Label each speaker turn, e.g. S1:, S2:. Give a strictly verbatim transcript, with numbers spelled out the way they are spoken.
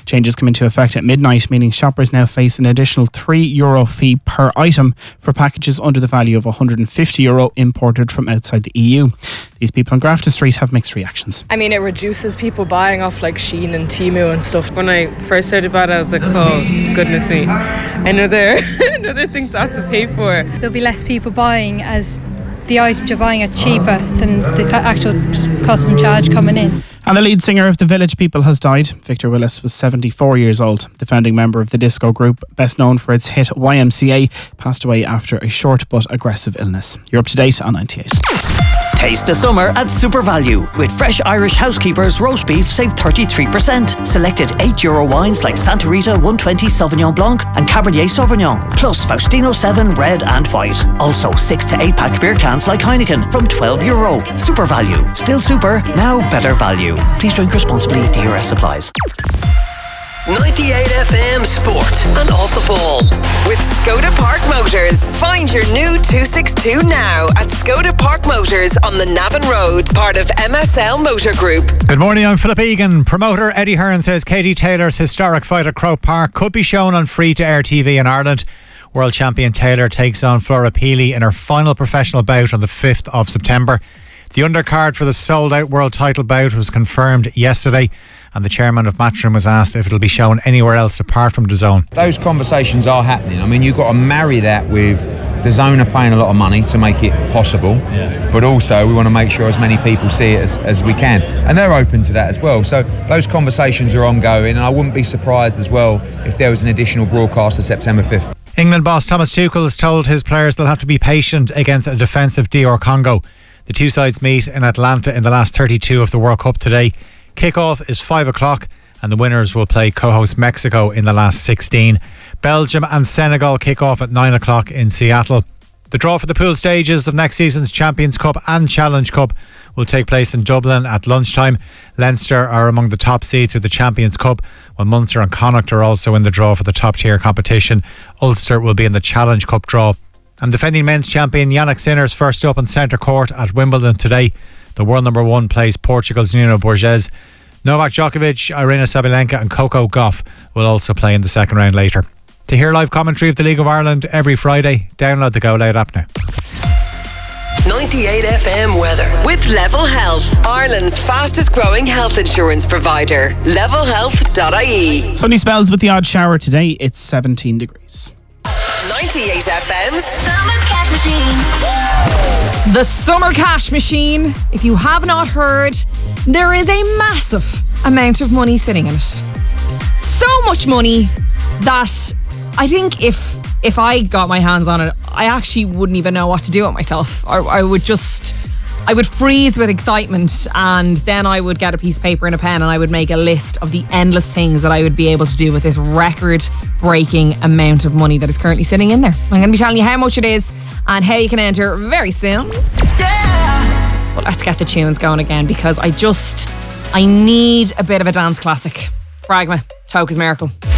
S1: Changes come into effect at midnight, meaning shoppers now face an additional three euro fee per item for packages under the value of one hundred fifty euro imported from outside the E U. These people on Grafton Street have mixed reactions.
S2: I mean, it reduces people buying off like Shein and Temu and stuff.
S3: When I first heard about it, I was like, oh, goodness me. Another, another thing to have to pay for.
S4: There'll be less people buying as the items you're buying are cheaper than the actual custom charge coming in.
S1: And the lead singer of the Village People has died. Victor Willis was seventy-four years old. The founding member of the disco group, best known for its hit Y M C A, passed away after a short but aggressive illness. You're up to date on ninety-eight.
S5: Taste the summer at Super Value. With fresh Irish Housekeepers roast beef, save thirty-three percent. Selected eight euro wines like Santa Rita one twenty Sauvignon Blanc and Cabernet Sauvignon. Plus Faustino seven red and white. Also six to eight pack beer cans like Heineken from twelve euro. Super Value. Still super, now better value. Please drink responsibly. D R S applies.
S6: ninety-eight F M Sport and Off the Ball with Skoda Park Motors. Find your new two sixty-two now at Skoda Park Motors on the Navan Road, part of M S L Motor Group.
S7: Good morning, I'm Philip Egan. Promoter Eddie Hearn says Katie Taylor's historic fight at Croke Park could be shown on free-to-air T V in Ireland. World champion Taylor takes on Flora Peely in her final professional bout on the fifth of September. The undercard for the sold-out world title bout was confirmed yesterday, and the chairman of Matchroom was asked if it'll be shown anywhere else apart from DAZN.
S8: Those conversations are happening. I mean, you've got to marry that with DAZN are paying a lot of money to make it possible, yeah. But also we want to make sure as many people see it as, as we can, and they're open to that as well. So those conversations are ongoing, and I wouldn't be surprised as well if there was an additional broadcast on September fifth.
S7: England boss Thomas Tuchel has told his players they'll have to be patient against a defensive D R Congo. The two sides meet in Atlanta in the last thirty-two of the World Cup today. Kick-off is five o'clock and the winners will play co-host Mexico in the last sixteen. Belgium and Senegal kick off at nine o'clock in Seattle. The draw for the pool stages of next season's Champions Cup and Challenge Cup will take place in Dublin at lunchtime. Leinster are among the top seeds with the Champions Cup, while Munster and Connacht are also in the draw for the top tier competition. Ulster will be in the Challenge Cup draw. And defending men's champion Yannick Sinner's first up on centre court at Wimbledon today. The world number one plays Portugal's Nuno Borges. Novak Djokovic, Irina Sabalenka and Coco Gauff will also play in the second round later. To hear live commentary of the League of Ireland every Friday, download the Go Loud app now.
S6: ninety-eight F M weather with Level Health, Ireland's fastest growing health insurance provider. level health dot I E.
S1: Sunny spells with the odd shower today. It's seventeen degrees.
S6: ninety-eight F M's
S9: Summer Cash Machine. The Summer Cash Machine. If you have not heard, there is a massive amount of money sitting in it. So much money that I think if if I got my hands on it, I actually wouldn't even know what to do with myself. I, I would just, I would freeze with excitement, and then I would get a piece of paper and a pen and I would make a list of the endless things that I would be able to do with this record-breaking amount of money that is currently sitting in there. I'm going to be telling you how much it is and how you can enter very soon. Yeah. Well, let's get the tunes going again, because I just, I need a bit of a dance classic. Fragma, Toca's Miracle.